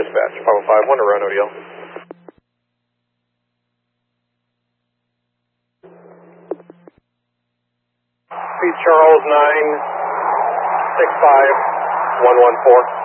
dispatch, 5051 to run ODL. Pete Charles 965114.